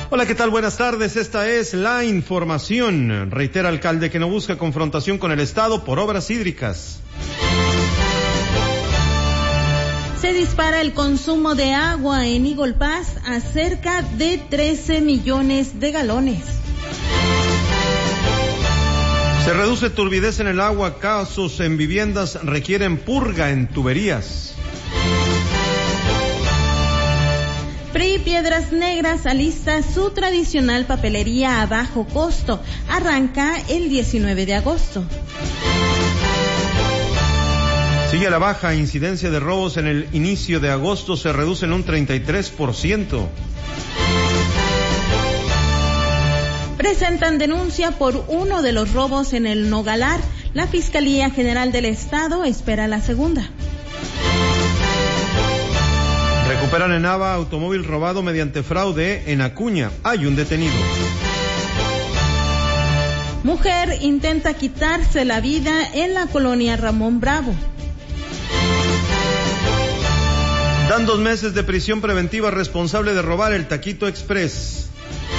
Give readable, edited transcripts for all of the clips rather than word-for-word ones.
Hola, ¿qué tal? Buenas tardes. Esta es la información. Reitera alcalde que no busca confrontación con el Estado por obras hídricas. Se dispara el consumo de agua en Eagle Pass a cerca de 13 millones de galones. Se reduce turbidez en el agua. Casos en viviendas requieren purga en tuberías. PRI Piedras Negras alista su tradicional papelería a bajo costo. Arranca el 19 de agosto. Sigue a la baja incidencia de robos en el inicio de agosto, se reduce en un 33%. Presentan denuncia por uno de los robos en el Nogalar. La Fiscalía General del Estado espera la segunda. Recuperan en Nava automóvil robado mediante fraude en Acuña. Hay un detenido. Mujer intenta quitarse la vida en la colonia Ramón Bravo. Dan 2 meses de prisión preventiva responsable de robar el Taquito Express.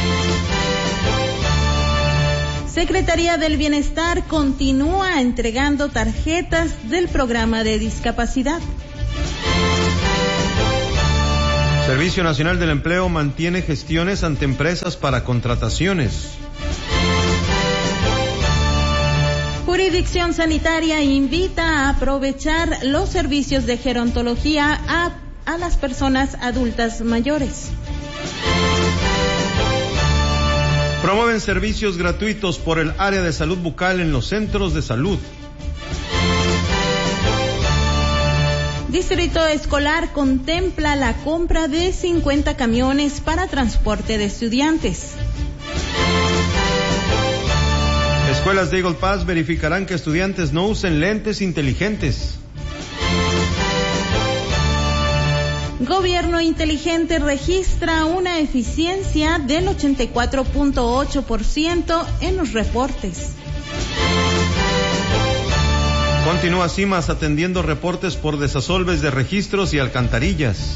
Secretaría del Bienestar continúa entregando tarjetas del programa de discapacidad. Servicio Nacional del Empleo mantiene gestiones ante empresas para contrataciones. Jurisdicción Sanitaria invita a aprovechar los servicios de gerontología a las personas adultas mayores. Promueven servicios gratuitos por el área de salud bucal en los centros de salud. Distrito Escolar contempla la compra de 50 camiones para transporte de estudiantes. Escuelas de Eagle Pass verificarán que estudiantes no usen lentes inteligentes. Gobierno inteligente registra una eficiencia del 84.8% en los reportes. Continúa CIMAS atendiendo reportes por desasolves de registros y alcantarillas.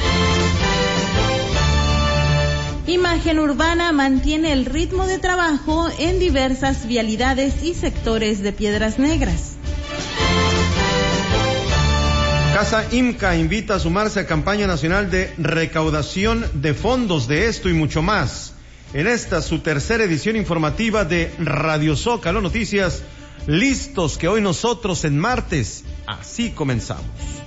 Imagen Urbana mantiene el ritmo de trabajo en diversas vialidades y sectores de Piedras Negras. Casa IMCA invita a sumarse a campaña nacional de recaudación de fondos de esto y mucho más. En esta, su tercera edición informativa de Radio Zócalo Noticias. Listos que hoy nosotros en martes, así comenzamos.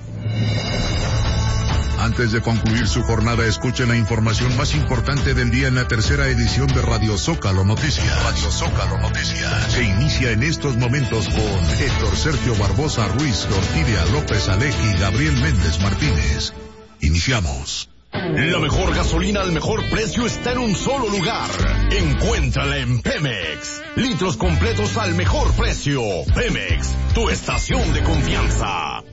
Antes de concluir su jornada, escuchen la información más importante del día en la tercera edición de Radio Zócalo Noticias. Radio Zócalo Noticias. Se inicia en estos momentos con Héctor Sergio Barbosa Ruiz, Orquídea López Aleji y Gabriel Méndez Martínez. Iniciamos. La mejor gasolina al mejor precio está en un solo lugar. Encuéntrala en Pemex. Litros completos al mejor precio. Pemex, tu estación de confianza.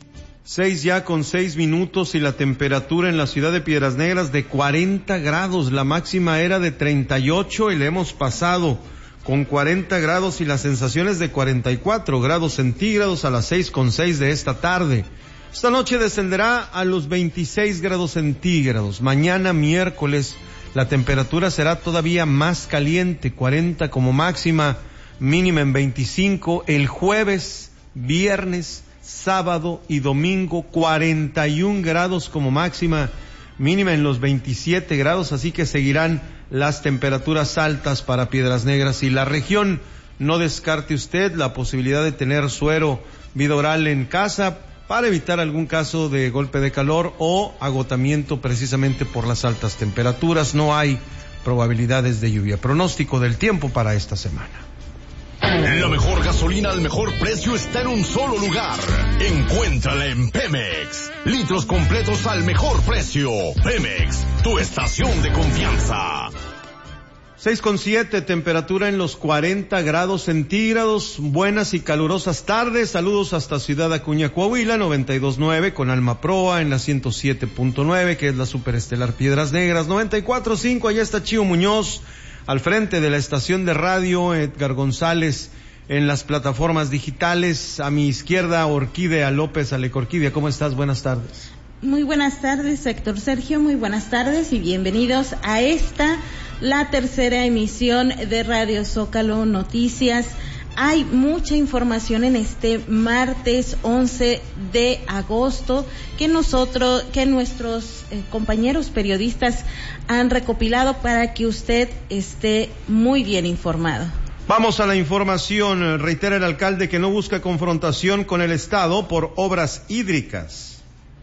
6:06 y la temperatura en la ciudad de Piedras Negras de 40 grados. La máxima era de 38 y le hemos pasado con 40 grados y las sensaciones de 44 grados centígrados a las 6:06 de esta tarde. Esta noche descenderá a los 26 grados centígrados. Mañana miércoles la temperatura será todavía más caliente, 40 como máxima, mínima en 25. El jueves, viernes, sábado y domingo 41 grados como máxima, mínima en los 27 grados, así que seguirán las temperaturas altas para Piedras Negras y la región. No descarte usted la posibilidad de tener suero vida oral en casa para evitar algún caso de golpe de calor o agotamiento precisamente por las altas temperaturas. No hay probabilidades de lluvia. Pronóstico del tiempo para esta semana. La mejor gasolina al mejor precio está en un solo lugar. Encuéntrala en Pemex. Litros completos al mejor precio. Pemex, tu estación de confianza. 6:07, temperatura en los 40 grados centígrados. Buenas y calurosas tardes. Saludos hasta Ciudad Acuña, Coahuila, 92.9 con Alma Proa en la 107.9, que es la superestelar Piedras Negras. 94.5, allá está Chío Muñoz al frente de la estación de radio, Edgar González en las plataformas digitales. A mi izquierda, Orquídea López Alejo. Orquídea, ¿cómo estás? Buenas tardes. Muy buenas tardes, Héctor Sergio, muy buenas tardes y bienvenidos a esta la tercera emisión de Radio Zócalo Noticias. Hay mucha información en este martes 11 de agosto que nuestros compañeros periodistas han recopilado para que usted esté muy bien informado. Vamos a la información. Reitera el alcalde que no busca confrontación con el Estado por obras hídricas.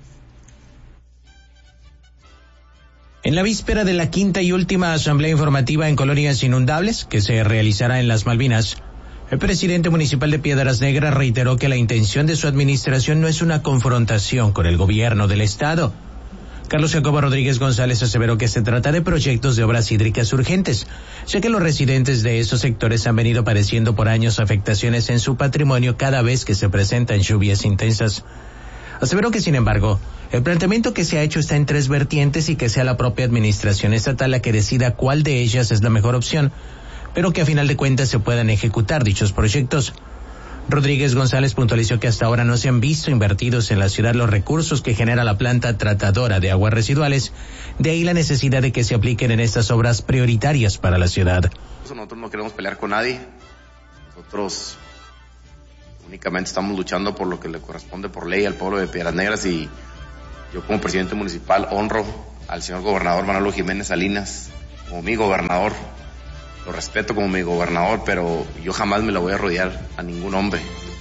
En la víspera de la quinta y última asamblea informativa en colonias inundables, que se realizará en las Malvinas, el presidente municipal de Piedras Negras reiteró que la intención de su administración no es una confrontación con el gobierno del Estado. Carlos Jacobo Rodríguez González aseveró que se trata de proyectos de obras hídricas urgentes, ya que los residentes de esos sectores han venido padeciendo por años afectaciones en su patrimonio cada vez que se presentan lluvias intensas. Aseveró que, sin embargo, el planteamiento que se ha hecho está en tres vertientes y que sea la propia administración estatal la que decida cuál de ellas es la mejor opción, pero que a final de cuentas se puedan ejecutar dichos proyectos. Rodríguez González puntualizó que hasta ahora no se han visto invertidos en la ciudad los recursos que genera la planta tratadora de aguas residuales, de ahí la necesidad de que se apliquen en estas obras prioritarias para la ciudad. Nosotros no queremos pelear con nadie, nosotros únicamente estamos luchando por lo que le corresponde por ley al pueblo de Piedras Negras, y yo como presidente municipal honro al señor gobernador Manolo Jiménez Salinas como mi gobernador. Lo respeto como mi gobernador, pero yo jamás me lo voy a rodear a ningún hombre.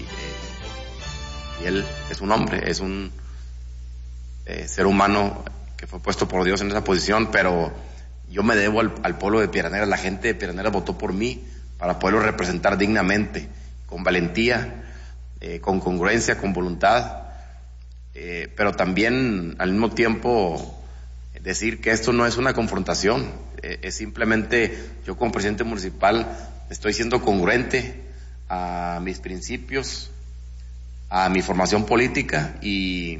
Y él es un hombre, es un ser humano que fue puesto por Dios en esa posición, pero yo me debo al pueblo de Piedras Negras. La gente de Piedras Negras votó por mí para poderlo representar dignamente, con valentía, con congruencia, con voluntad, pero también al mismo tiempo decir que esto no es una confrontación. Es simplemente, yo como presidente municipal estoy siendo congruente a mis principios, a mi formación política, y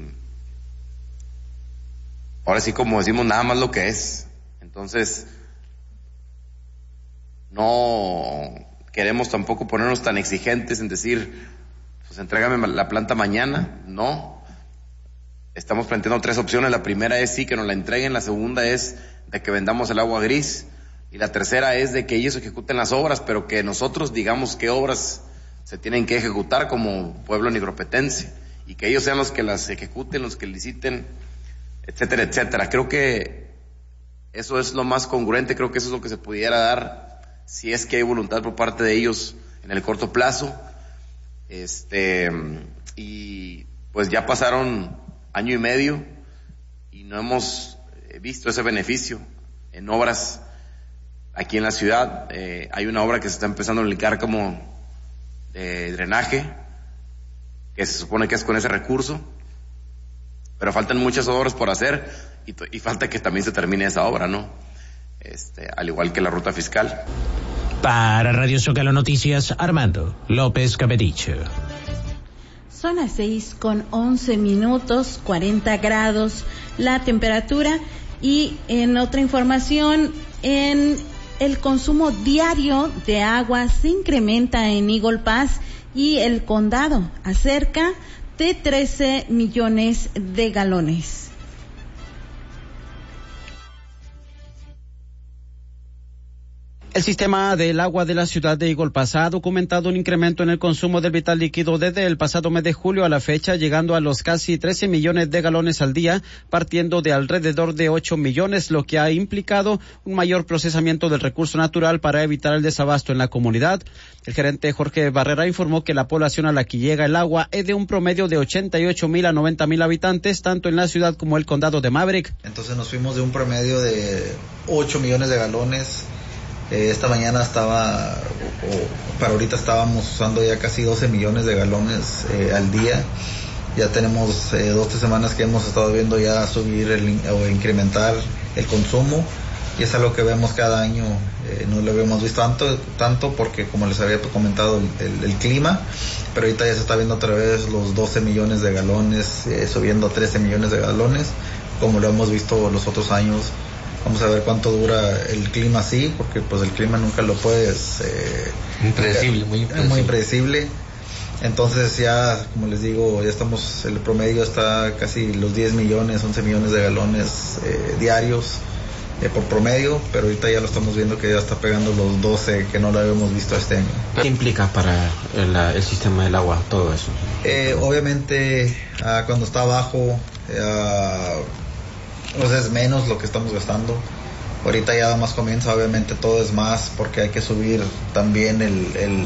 ahora sí, como decimos, nada más lo que es. Entonces, no queremos tampoco ponernos tan exigentes en decir, pues entrégame la planta mañana. No, estamos planteando tres opciones. La primera es sí, que nos la entreguen. La segunda es de que vendamos el agua gris, y la tercera es de que ellos ejecuten las obras, pero que nosotros digamos qué obras se tienen que ejecutar como pueblo nigropetense, y que ellos sean los que las ejecuten, los que liciten, etcétera, etcétera. Creo que eso es lo más congruente, creo que eso es lo que se pudiera dar si es que hay voluntad por parte de ellos en el corto plazo. Y pues ya pasaron año y medio y no hemos visto ese beneficio en obras aquí en la ciudad. Hay una obra que se está empezando a aplicar como drenaje, que se supone que es con ese recurso, pero faltan muchas obras por hacer, y falta que también se termine esa obra, ¿no? Al igual que la ruta fiscal. Para Radio Zócalo Noticias, Armando López Capedicho. Son las 6:11, 40 grados la temperatura. Y en otra información, en el consumo diario de agua se incrementa en Eagle Pass y el condado a cerca de 13 millones de galones. El sistema del agua de la ciudad de Eagle Pass ha documentado un incremento en el consumo del vital líquido desde el pasado mes de julio a la fecha, llegando a los casi 13 millones de galones al día, partiendo de alrededor de 8 millones, lo que ha implicado un mayor procesamiento del recurso natural para evitar el desabasto en la comunidad. El gerente Jorge Barrera informó que la población a la que llega el agua es de un promedio de 88,000 a 90,000 habitantes, tanto en la ciudad como el condado de Maverick. Entonces nos fuimos de un promedio de 8 millones de galones. Esta mañana para ahorita estábamos usando ya casi 12 millones de galones al día. Ya tenemos 2-3 semanas que hemos estado viendo ya subir o incrementar el consumo, y es algo que vemos cada año. No lo habíamos visto tanto porque, como les había comentado, el clima, pero ahorita ya se está viendo otra vez los 12 millones de galones, subiendo a 13 millones de galones, como lo hemos visto los otros años. Vamos a ver cuánto dura el clima así, porque pues el clima nunca lo puedes... muy impredecible. Entonces ya, como les digo, ya estamos, el promedio está casi los 10 millones, 11 millones de galones diarios. por promedio, pero ahorita ya lo estamos viendo que ya está pegando los 12 que no lo habíamos visto este año. ¿Qué implica para el sistema del agua todo eso? Obviamente cuando está abajo es menos lo que estamos gastando. Ahorita ya más comienza, obviamente todo es más porque hay que subir también el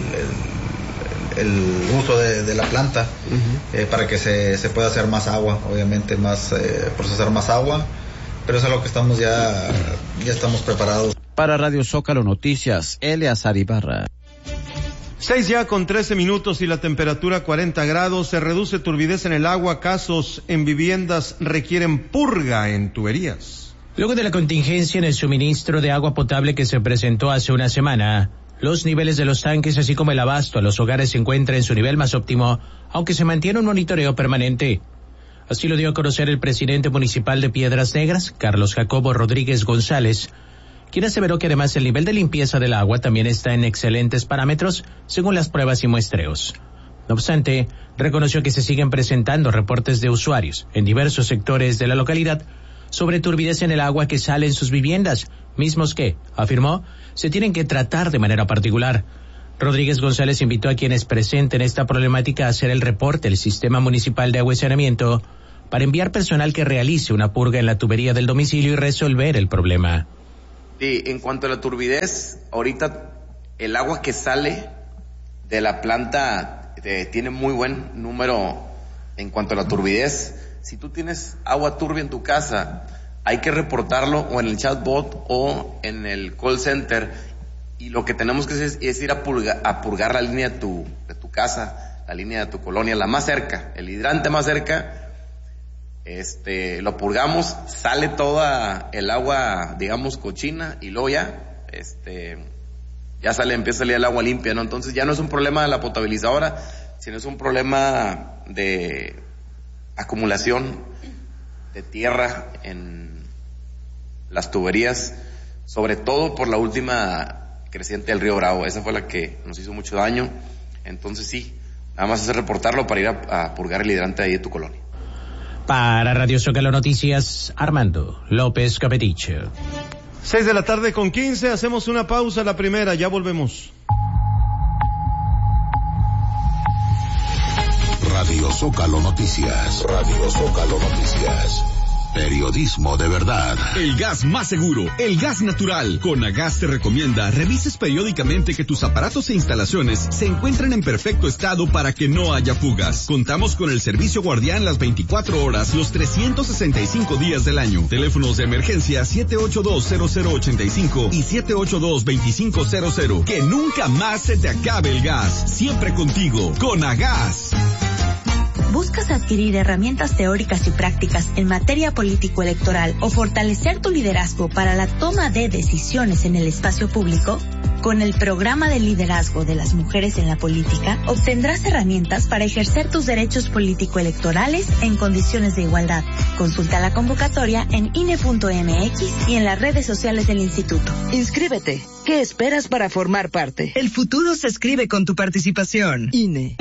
uso de la planta para que se pueda hacer más agua, obviamente procesar más agua. Pero eso es lo que estamos ya estamos preparados. Para Radio Zócalo Noticias, Eleazar Ibarra. 6:13 y la temperatura 40 grados. Se reduce turbidez en el agua. Casos en viviendas requieren purga en tuberías. Luego de la contingencia en el suministro de agua potable que se presentó hace una semana, los niveles de los tanques así como el abasto a los hogares se encuentran en su nivel más óptimo, aunque se mantiene un monitoreo permanente. Así lo dio a conocer el presidente municipal de Piedras Negras, Carlos Jacobo Rodríguez González, quien aseveró que además el nivel de limpieza del agua también está en excelentes parámetros según las pruebas y muestreos. No obstante, reconoció que se siguen presentando reportes de usuarios en diversos sectores de la localidad sobre turbidez en el agua que sale en sus viviendas, mismos que, afirmó, se tienen que tratar de manera particular. Rodríguez González invitó a quienes presenten esta problemática a hacer el reporte al Sistema Municipal de Agua y Saneamiento para enviar personal que realice una purga en la tubería del domicilio y resolver el problema. Sí, en cuanto a la turbidez, ahorita el agua que sale de la planta tiene muy buen número en cuanto a la turbidez. Si tú tienes agua turbia en tu casa, hay que reportarlo o en el chatbot o en el call center, y lo que tenemos que hacer es ir a purgar la línea de tu casa, la línea de tu colonia, la más cerca, el hidrante más cerca. Lo purgamos, sale toda el agua, digamos, cochina, y luego ya empieza a salir el agua limpia, ¿no? Entonces ya no es un problema de la potabilizadora, sino es un problema de acumulación de tierra en las tuberías, sobre todo por la última creciente del río Bravo. Esa fue la que nos hizo mucho daño. Entonces sí, nada más es reportarlo para ir a purgar el hidrante ahí de tu colonia. Para Radio Zócalo Noticias, Armando López Capeticho. 6:15, hacemos una pausa, la primera, ya volvemos. Radio Zócalo Noticias. Radio Zócalo Noticias. Periodismo de verdad. El gas más seguro, el gas natural. Conagas te recomienda revises periódicamente que tus aparatos e instalaciones se encuentren en perfecto estado para que no haya fugas. Contamos con el servicio guardián las 24 horas, los 365 días del año. Teléfonos de emergencia 782-0085 y 782-2500. Que nunca más se te acabe el gas. Siempre contigo. Conagas. ¿Buscas adquirir herramientas teóricas y prácticas en materia político-electoral o fortalecer tu liderazgo para la toma de decisiones en el espacio público? Con el programa de liderazgo de las mujeres en la política, obtendrás herramientas para ejercer tus derechos político-electorales en condiciones de igualdad. Consulta la convocatoria en INE.mx y en las redes sociales del instituto. Inscríbete. ¿Qué esperas para formar parte? El futuro se escribe con tu participación. INE.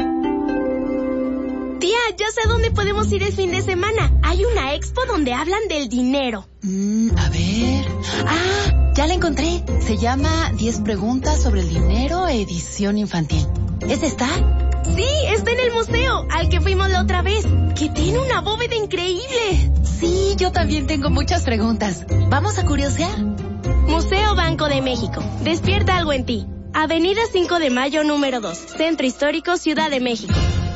Tía, ya sé dónde podemos ir el fin de semana. Hay una expo donde hablan del dinero. A ver. Ya la encontré. Se llama 10 preguntas sobre el dinero, edición infantil. ¿Es esta? Sí, está en el museo, al que fuimos la otra vez, que tiene una bóveda increíble. Sí, yo también tengo muchas preguntas. ¿Vamos a curiosear? Museo Banco de México. Despierta algo en ti. Avenida 5 de Mayo, número 2. Centro Histórico, Ciudad de México.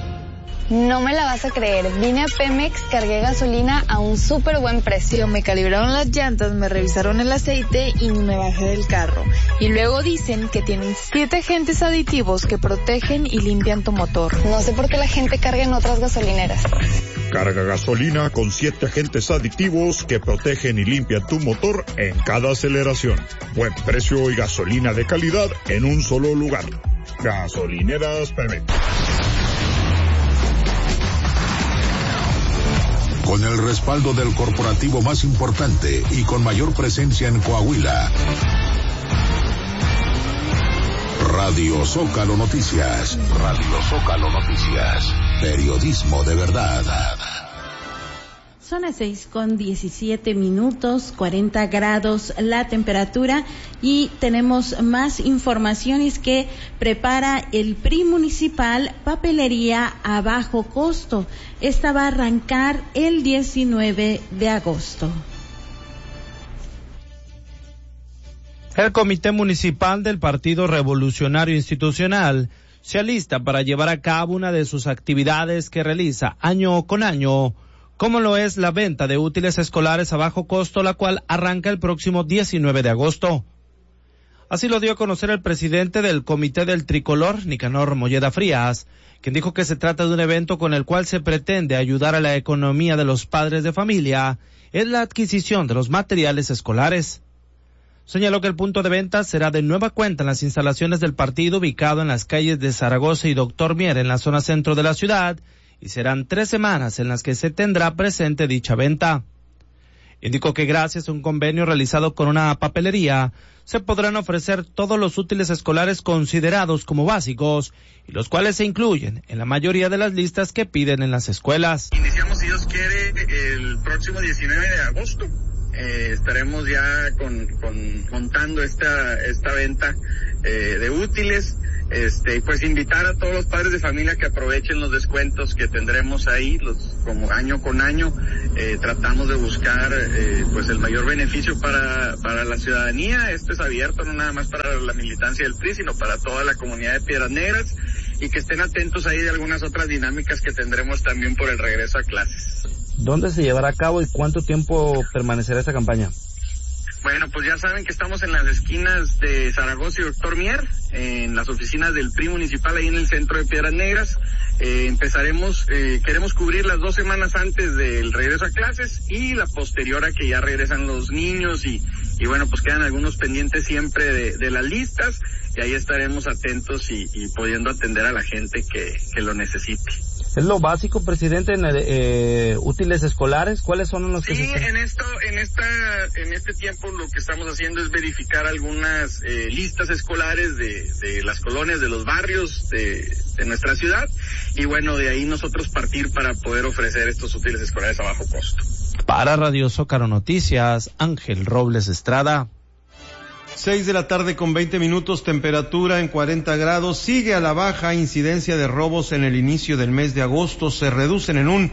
No me la vas a creer, vine a Pemex, cargué gasolina a un súper buen precio. Me calibraron las llantas, me revisaron el aceite y ni me bajé del carro. Y luego dicen que tienen 7 agentes aditivos que protegen y limpian tu motor. No sé por qué la gente carga en otras gasolineras. Carga gasolina con 7 agentes aditivos que protegen y limpian tu motor en cada aceleración. Buen precio y gasolina de calidad en un solo lugar. Gasolineras Pemex. Con el respaldo del corporativo más importante y con mayor presencia en Coahuila. Radio Zócalo Noticias. Radio Zócalo Noticias. Periodismo de verdad. Son las 6:17, 40 grados la temperatura, y tenemos más informaciones que prepara el PRI municipal papelería a bajo costo. Esta va a arrancar el 19 de agosto. El Comité Municipal del Partido Revolucionario Institucional se alista para llevar a cabo una de sus actividades que realiza año con año, como lo es la venta de útiles escolares a bajo costo, la cual arranca el próximo 19 de agosto. Así lo dio a conocer el presidente del Comité del Tricolor, Nicanor Molleda Frías, quien dijo que se trata de un evento con el cual se pretende ayudar a la economía de los padres de familia en la adquisición de los materiales escolares. Señaló que el punto de venta será de nueva cuenta en las instalaciones del partido, ubicado en las calles de Zaragoza y Doctor Mier, en la zona centro de la ciudad, y serán 3 semanas en las que se tendrá presente dicha venta. Indicó que gracias a un convenio realizado con una papelería, se podrán ofrecer todos los útiles escolares considerados como básicos, y los cuales se incluyen en la mayoría de las listas que piden en las escuelas. Iniciamos, si Dios quiere, el próximo 19 de agosto. Estaremos ya contando esta venta de útiles, pues invitar a todos los padres de familia que aprovechen los descuentos que tendremos ahí, como año con año. Tratamos de buscar pues el mayor beneficio para la ciudadanía. Esto es abierto no nada más para la militancia del PRI, sino para toda la comunidad de Piedras Negras, y que estén atentos ahí de algunas otras dinámicas que tendremos también por el regreso a clases. ¿Dónde se llevará a cabo y cuánto tiempo permanecerá esta campaña? Bueno, pues ya saben que estamos en las esquinas de Zaragoza y Doctor Mier, en las oficinas del PRI municipal, ahí en el centro de Piedras Negras. Empezaremos, queremos cubrir las 2 semanas antes del regreso a clases y la posterior a que ya regresan los niños, y bueno, pues quedan algunos pendientes siempre de las listas, y ahí estaremos atentos y pudiendo atender a la gente que lo necesite. ¿Es lo básico, presidente, en útiles escolares? ¿Cuáles son los que Sí, en este tiempo lo que estamos haciendo es verificar algunas listas escolares de las colonias, de los barrios de nuestra ciudad, y bueno, de ahí nosotros partir para poder ofrecer estos útiles escolares a bajo costo. Para Radio Zócalo Noticias, Ángel Robles Estrada. 6:20 temperatura en 40 grados, sigue a la baja incidencia de robos en el inicio del mes de agosto, se reducen en un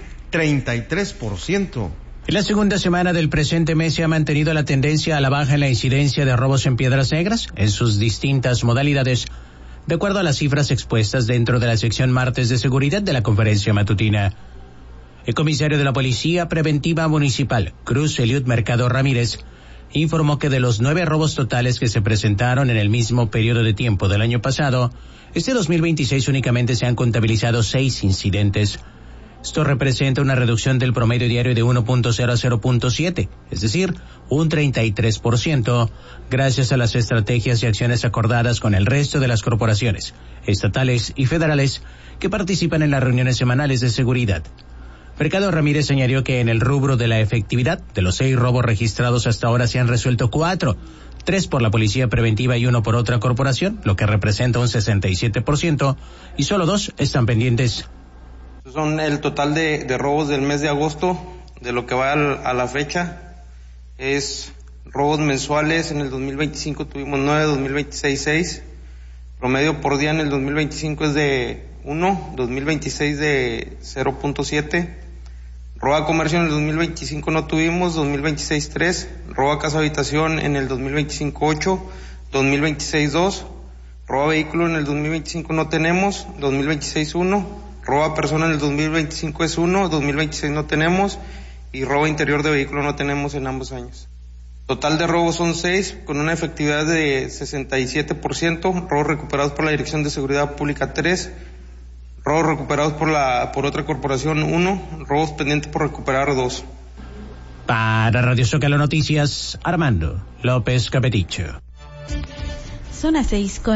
33%. En la segunda semana del presente mes se ha mantenido la tendencia a la baja en la incidencia de robos en Piedras Negras, en sus distintas modalidades, de acuerdo a las cifras expuestas dentro de la sección Martes de Seguridad de la conferencia matutina. El comisario de la Policía Preventiva Municipal, Cruz Eliud Mercado Ramírez, informó que de los 9 robos totales que se presentaron en el mismo periodo de tiempo del año pasado, este 2026 únicamente se han contabilizado 6 incidentes. Esto representa una reducción del promedio diario de 1.0 a 0.7, es decir, un 33%, gracias a las estrategias y acciones acordadas con el resto de las corporaciones estatales y federales que participan en las reuniones semanales de seguridad. Mercado Ramírez añadió que en el rubro de la efectividad, de los 6 robos registrados hasta ahora se han resuelto 4, 3 por la Policía Preventiva y 1 por otra corporación, lo que representa un 67%, y solo 2 están pendientes. Son el total de robos del mes de agosto, de lo que va a la fecha, es robos mensuales. En el 2025 tuvimos 9, 2026 6, promedio por día en el 2025 es de 1, 2026 de 0.7, robo a comercio en el 2025 no tuvimos, 2026 3, robo a casa habitación en el 2025 8, 2026 2, robo a vehículo en el 2025 no tenemos, 2026 1, robo a persona en el 2025 es 1, 2026 no tenemos, y robo interior de vehículo no tenemos en ambos años. Total de robos son 6, con una efectividad de 67%, robos recuperados por la Dirección de Seguridad Pública 3, robos recuperados por otra corporación 1, robos pendientes por recuperar 2. Para Radio Zócalo Noticias, Armando López Capeticho. Son las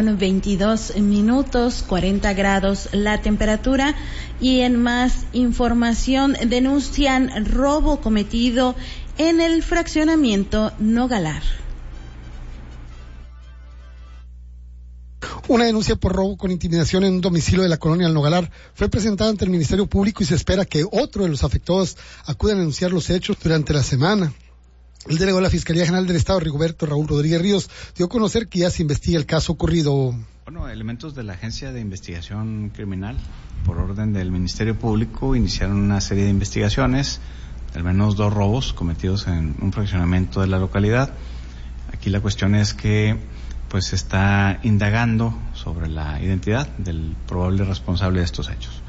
6:22, 40 grados la temperatura, y en más información denuncian robo cometido en el fraccionamiento Nogalar. Una denuncia por robo con intimidación en un domicilio de la colonia El Nogalar fue presentada ante el Ministerio Público y se espera que otro de los afectados acuda a denunciar los hechos durante la semana. El delegado de la Fiscalía General del Estado, Rigoberto Raúl Rodríguez Ríos, dio a conocer que ya se investiga el caso ocurrido. Bueno, elementos de la Agencia de Investigación Criminal, por orden del Ministerio Público, iniciaron una serie de investigaciones, al menos 2 robos cometidos en un fraccionamiento de la localidad. Aquí la cuestión es que pues se está indagando sobre la identidad del probable responsable de estos hechos.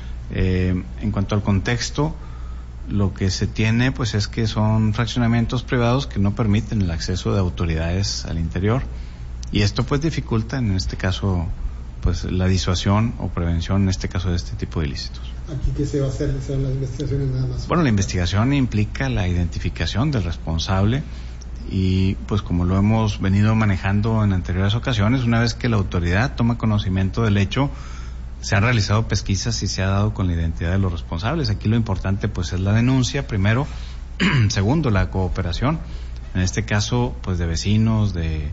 En cuanto al contexto, lo que se tiene pues es que son fraccionamientos privados que no permiten el acceso de autoridades al interior, y esto pues dificulta en este caso pues la disuasión o prevención en este caso de este tipo de ilícitos. ¿Aquí qué se va a hacer? ¿Son las investigaciones nada más? Bueno, la investigación implica la identificación del responsable y pues como lo hemos venido manejando en anteriores ocasiones, una vez que la autoridad toma conocimiento del hecho, se han realizado pesquisas y se ha dado con la identidad de los responsables. Aquí lo importante pues es la denuncia primero, segundo la cooperación, en este caso pues de vecinos, de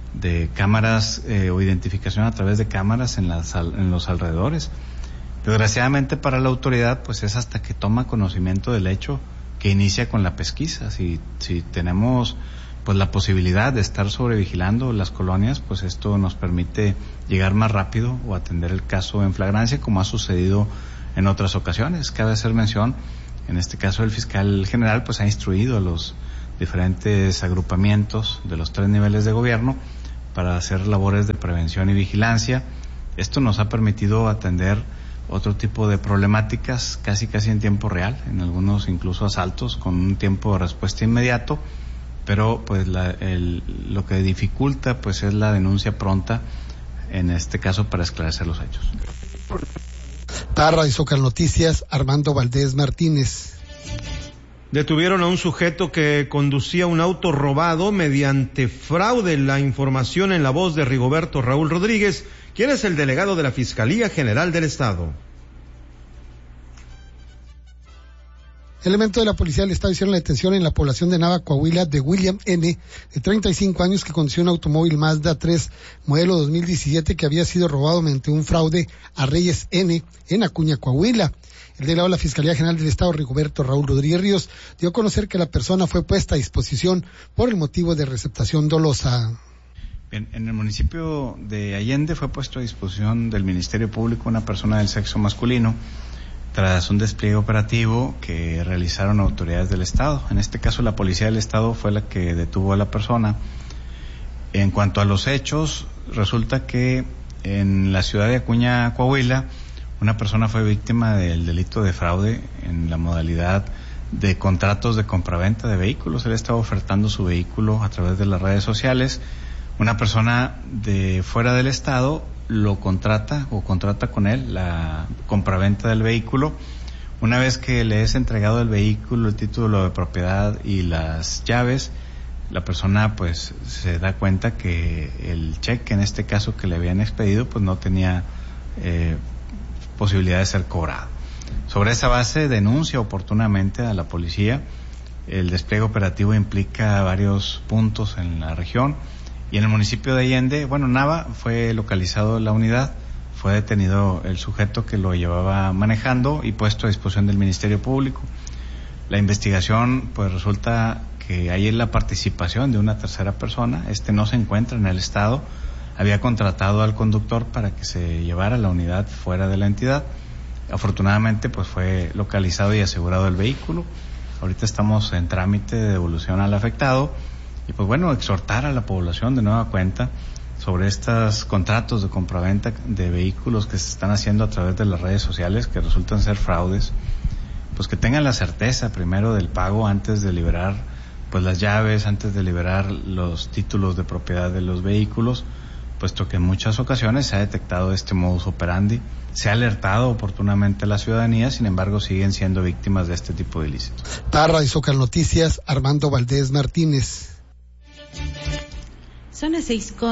cámaras o identificación a través de cámaras en los alrededores. Desgraciadamente para la autoridad pues es hasta que toma conocimiento del hecho que inicia con la pesquisa. Si tenemos pues la posibilidad de estar sobrevigilando las colonias, pues esto nos permite llegar más rápido o atender el caso en flagrancia, como ha sucedido en otras ocasiones. Cabe hacer mención, en este caso el fiscal general pues ha instruido a los diferentes agrupamientos de los 3 niveles de gobierno para hacer labores de prevención y vigilancia. Esto nos ha permitido atender otro tipo de problemáticas casi en tiempo real, en algunos incluso asaltos con un tiempo de respuesta inmediato, pero pues lo que dificulta pues es la denuncia pronta, en este caso para esclarecer los hechos. Para Radio Zócalo Noticias, Armando Valdés Martínez. Detuvieron a un sujeto que conducía un auto robado mediante fraude. La información en la voz de Rigoberto Raúl Rodríguez, quien es el delegado de la Fiscalía General del Estado. Elementos de la Policía del Estado hicieron la detención en la población de Nava, Coahuila, de William N., de 35 años, que conducía un automóvil Mazda 3, modelo 2017, que había sido robado mediante un fraude a Reyes N., en Acuña, Coahuila. El delegado de la Fiscalía General del Estado, Rigoberto Raúl Rodríguez Ríos, dio a conocer que la persona fue puesta a disposición por el motivo de receptación dolosa. Bien, en el municipio de Allende fue puesto a disposición del Ministerio Público una persona del sexo masculino tras un despliegue operativo que realizaron autoridades del Estado. En este caso la Policía del Estado fue la que detuvo a la persona. En cuanto a los hechos, resulta que en la ciudad de Acuña, Coahuila, una persona fue víctima del delito de fraude en la modalidad de contratos de compraventa de vehículos. Él estaba ofertando su vehículo a través de las redes sociales. Una persona de fuera del estado lo contrata o contrata con él la compraventa del vehículo. Una vez que le es entregado el vehículo, el título de propiedad y las llaves, la persona pues se da cuenta que el cheque, en este caso que le habían expedido, pues no tenía posibilidad de ser cobrado. Sobre esa base denuncia oportunamente a la policía. El despliegue operativo implica varios puntos en la región y en el municipio de Allende, Nava, fue localizado la unidad, fue detenido el sujeto que lo llevaba manejando y puesto a disposición del Ministerio Público. La investigación pues resulta que hay la participación de una tercera persona. No se encuentra en el estado. Había contratado al conductor para que se llevara la unidad fuera de la entidad. Afortunadamente pues fue localizado y asegurado el vehículo. Ahorita estamos en trámite de devolución al afectado y pues exhortar a la población de nueva cuenta sobre estos contratos de compraventa de vehículos que se están haciendo a través de las redes sociales, que resultan ser fraudes, pues que tengan la certeza primero del pago antes de liberar pues las llaves, antes de liberar los títulos de propiedad de los vehículos, puesto que en muchas ocasiones se ha detectado este modus operandi, se ha alertado oportunamente a la ciudadanía, sin embargo siguen siendo víctimas de este tipo de ilícitos. Para Radio Zócalo Noticias, Armando Valdés Martínez. Son las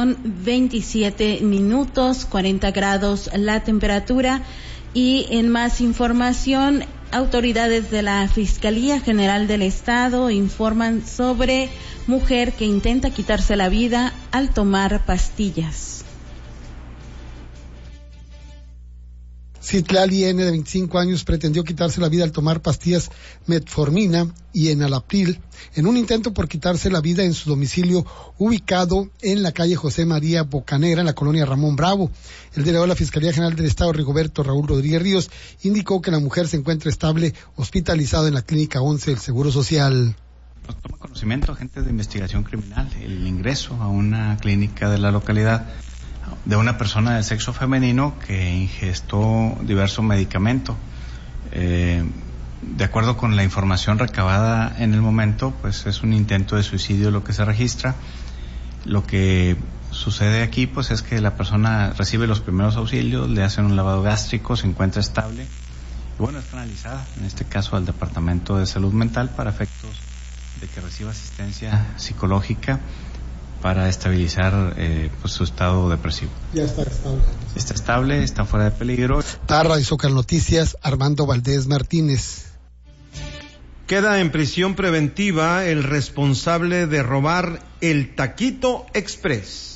6:27, 40 grados la temperatura. Y en más información, autoridades de la Fiscalía General del Estado informan sobre mujer que intenta quitarse la vida al tomar pastillas. Citlali N, de 25 años, pretendió quitarse la vida al tomar pastillas metformina y enalapril en un intento por quitarse la vida en su domicilio ubicado en la calle José María Bocanegra, en la colonia Ramón Bravo. El delegado de la Fiscalía General del Estado, Rigoberto Raúl Rodríguez Ríos, indicó que la mujer se encuentra estable, hospitalizada en la Clínica 11 del Seguro Social. Nos toma conocimiento, agentes de investigación criminal, el ingreso a una clínica de la localidad de una persona del sexo femenino que ingestó diverso medicamento. De acuerdo con la información recabada en el momento, pues es un intento de suicidio lo que se registra. Lo que sucede aquí, pues es que la persona recibe los primeros auxilios, le hacen un lavado gástrico, se encuentra estable y bueno, es canalizada, en este caso al Departamento de Salud Mental para efectos de que reciba asistencia psicológica para estabilizar pues su estado depresivo. Ya está estable. Está estable, está fuera de peligro. Tarra y Zócalo Noticias, Armando Valdés Martínez. Queda en prisión preventiva el responsable de robar el Taquito Express.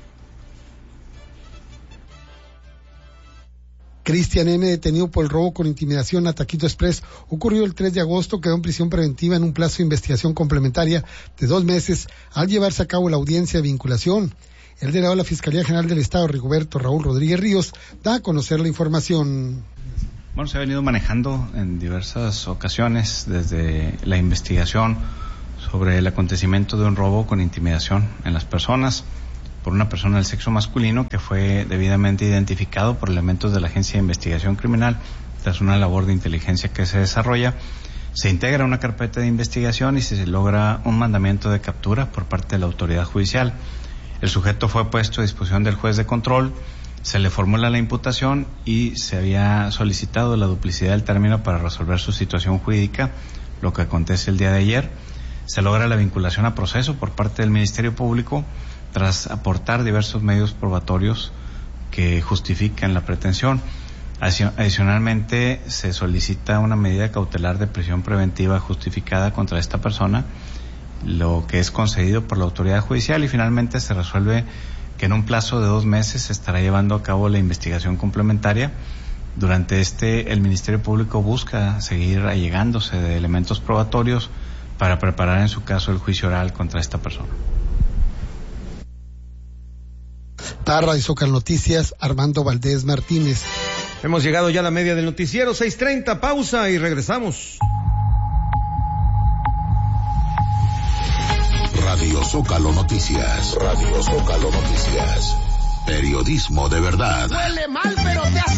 Cristian N., detenido por el robo con intimidación a Taquito Express, ocurrió el 3 de agosto, quedó en prisión preventiva en un plazo de investigación complementaria de 2 meses al llevarse a cabo la audiencia de vinculación. El delegado de la Fiscalía General del Estado, Rigoberto Raúl Rodríguez Ríos, da a conocer la información. Bueno, se ha venido manejando en diversas ocasiones desde la investigación sobre el acontecimiento de un robo con intimidación en las personas por una persona del sexo masculino que fue debidamente identificado por elementos de la Agencia de Investigación Criminal tras una labor de inteligencia que se desarrolla. Se integra una carpeta de investigación y se logra un mandamiento de captura por parte de la autoridad judicial. El sujeto fue puesto a disposición del juez de control, se le formula la imputación y se había solicitado la duplicidad del término para resolver su situación jurídica, lo que acontece el día de ayer. Se logra la vinculación a proceso por parte del Ministerio Público tras aportar diversos medios probatorios que justifican la pretensión. Adicionalmente, se solicita una medida cautelar de prisión preventiva justificada contra esta persona, lo que es concedido por la autoridad judicial, y finalmente se resuelve que en un plazo de 2 meses se estará llevando a cabo la investigación complementaria. Durante el Ministerio Público busca seguir allegándose de elementos probatorios para preparar en su caso el juicio oral contra esta persona. Tarra y Zócalo Noticias, Armando Valdés Martínez. Hemos llegado ya a la media del noticiero, 6:30, pausa y regresamos. Radio Zócalo Noticias. Radio Zócalo Noticias. Periodismo de verdad. Huele mal, pero te